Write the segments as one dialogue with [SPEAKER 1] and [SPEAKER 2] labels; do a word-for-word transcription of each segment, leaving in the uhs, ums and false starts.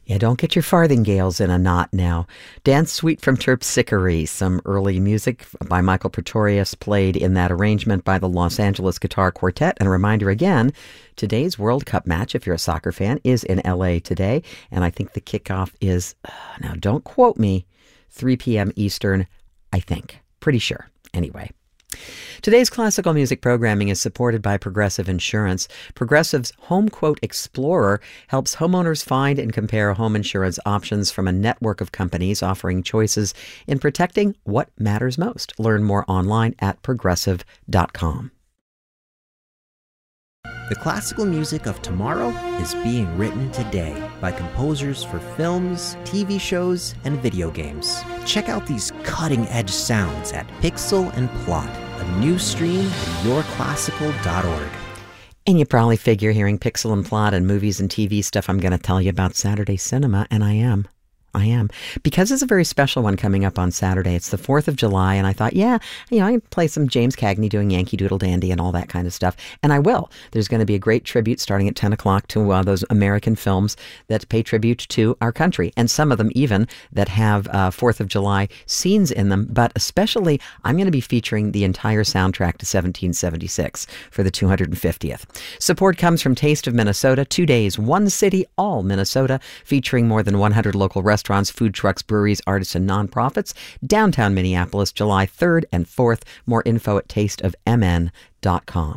[SPEAKER 1] Yeah, don't get your farthingales in a knot now. Dance Suite from Terpsichore, some early music by Michael Pretorius, played in that arrangement by the Los Angeles Guitar Quartet. And a reminder again, today's World Cup match, if you're a soccer fan, is in L A today. And I think the kickoff is, uh, now don't quote me, three p.m. Eastern, I think. Pretty sure. Anyway. Today's classical music programming is supported by Progressive Insurance. Progressive's Home Quote Explorer helps homeowners find and compare home insurance options from a network of companies offering choices in protecting what matters most. Learn more online at progressive dot com.
[SPEAKER 2] The classical music of tomorrow is being written today by composers for films, T V shows, and video games. Check out these cutting-edge sounds at Pixel and Plot, a new stream at your classical dot org.
[SPEAKER 1] And you probably figure hearing Pixel and Plot and movies and T V stuff, I'm going to tell you about Saturday cinema, and I am. I am. Because it's a very special one coming up on Saturday. It's the fourth of July, and I thought, yeah, you know, I can play some James Cagney doing Yankee Doodle Dandy and all that kind of stuff. And I will. There's going to be a great tribute starting at ten o'clock to uh, those American films that pay tribute to our country. And some of them even that have uh, fourth of July scenes in them. But especially, I'm going to be featuring the entire soundtrack to seventeen seventy-six for the two hundred fiftieth. Support comes from Taste of Minnesota. Two days, one city, all Minnesota, featuring more than one hundred local restaurants. Restaurants, food trucks, breweries, artists, and nonprofits. Downtown Minneapolis, July third and fourth. More info at taste of m n dot com.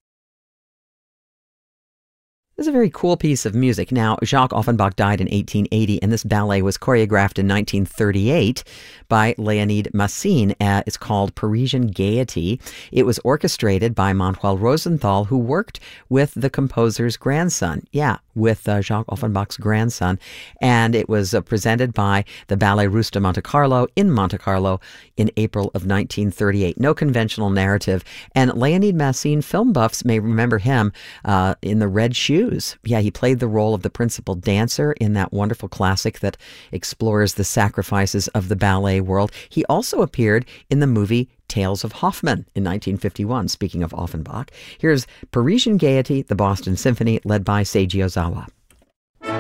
[SPEAKER 1] This is a very cool piece of music. Now, Jacques Offenbach died in eighteen eighty, and this ballet was choreographed in nineteen thirty-eight by Leonid Massine. Uh, it's called Parisian Gaiety. It was orchestrated by Manuel Rosenthal, who worked with the composer's grandson. Yeah, with uh, Jacques Offenbach's grandson. And it was uh, presented by the Ballet Russe de Monte Carlo in Monte Carlo in April of nineteen thirty-eight. No conventional narrative. And Leonid Massine, film buffs may remember him uh, in The Red Shoes. Yeah, he played the role of the principal dancer in that wonderful classic that explores the sacrifices of the ballet world. He also appeared in the movie Tales of Hoffmann in nineteen fifty-one, speaking of Offenbach. Here's Parisian Gaiety, the Boston Symphony, led by Seiji Ozawa.